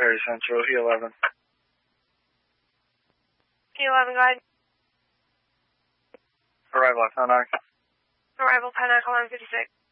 Perry Central, E11. E11, go ahead. Arrival at 10 Arrival 10 Echo 56.